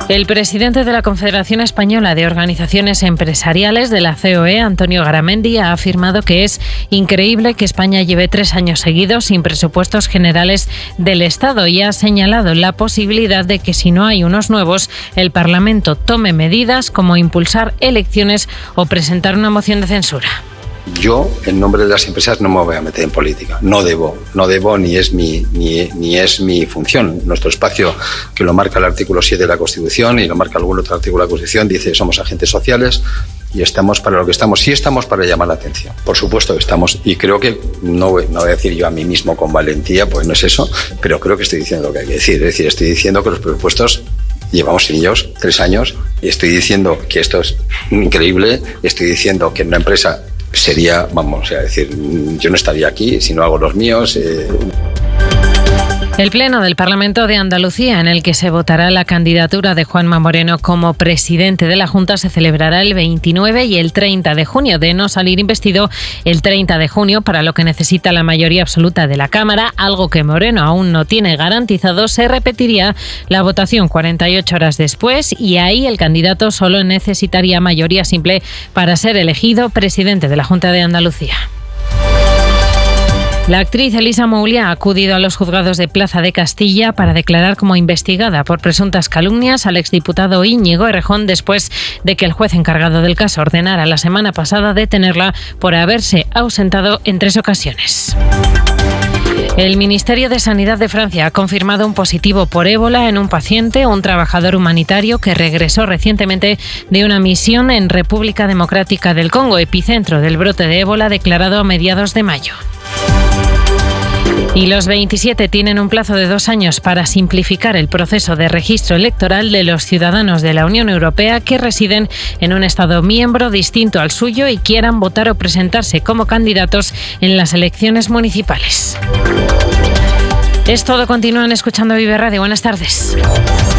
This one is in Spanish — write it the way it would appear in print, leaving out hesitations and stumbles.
El presidente de la Confederación Española de Organizaciones Empresariales de la COE, Antonio Garamendi, ha afirmado que es increíble que España lleve 3 años seguidos sin presupuestos generales del Estado y ha señalado la posibilidad de que si no hay unos nuevos, el Parlamento tome medidas como impulsar elecciones o presentar una moción de censura. Yo, en nombre de las empresas, no me voy a meter en política. No debo, ni es mi función. Nuestro espacio, que lo marca el artículo 7 de la Constitución y lo marca algún otro artículo de la Constitución, dice somos agentes sociales y estamos para lo que estamos. Sí estamos para llamar la atención. Por supuesto que estamos. Y creo que, no voy a decir yo a mí mismo con valentía, pues no es eso, pero creo que estoy diciendo lo que hay que decir. Es decir, estoy diciendo que los presupuestos llevamos sin ellos 3 años y estoy diciendo que esto es increíble. Estoy diciendo que en una empresa sería, yo no estaría aquí si no hago los míos. El Pleno del Parlamento de Andalucía, en el que se votará la candidatura de Juanma Moreno como presidente de la Junta, se celebrará el 29 y el 30 de junio. De no salir investido el 30 de junio, para lo que necesita la mayoría absoluta de la Cámara, algo que Moreno aún no tiene garantizado, se repetiría la votación 48 horas después y ahí el candidato solo necesitaría mayoría simple para ser elegido presidente de la Junta de Andalucía. La actriz Elisa Moulia ha acudido a los juzgados de Plaza de Castilla para declarar como investigada por presuntas calumnias al exdiputado Íñigo Errejón después de que el juez encargado del caso ordenara la semana pasada detenerla por haberse ausentado en 3 ocasiones. El Ministerio de Sanidad de Francia ha confirmado un positivo por ébola en un paciente, un trabajador humanitario que regresó recientemente de una misión en República Democrática del Congo, epicentro del brote de ébola declarado a mediados de mayo. Y los 27 tienen un plazo de 2 años para simplificar el proceso de registro electoral de los ciudadanos de la Unión Europea que residen en un Estado miembro distinto al suyo y quieran votar o presentarse como candidatos en las elecciones municipales. Es todo, continúan escuchando Vive Radio. Buenas tardes.